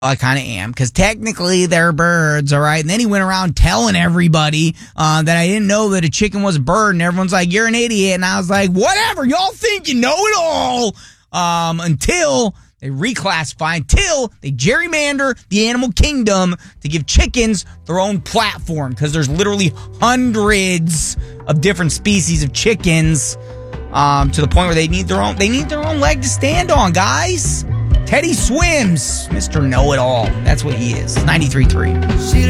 I kind of am, because technically they're birds, all right? And then he went around telling everybody that I didn't know that a chicken was a bird, and everyone's like, you're an idiot. And I was like, whatever, y'all think you know it all, until they reclassify, until they gerrymander the animal kingdom to give chickens their own platform, because there's literally hundreds of different species of chickens, to the point where they need their own leg to stand on, guys. Teddy Swims, Mr. Know-It-All. That's what he is. 93.3.